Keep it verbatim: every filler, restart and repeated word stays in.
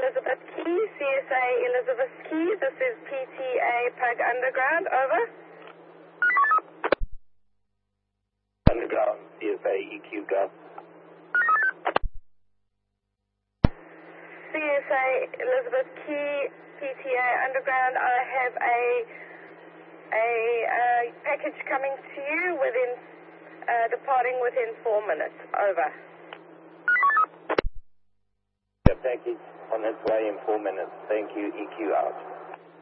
Elizabeth Key, C S A Elizabeth Key. This is P T A Pug Underground, over. Underground, C S A E Q Gus. C S A Elizabeth Key, P T A Underground. I have a, a uh, package coming to you within, uh, departing within four minutes, over. The package on its way in four minutes. Thank you, E Q out.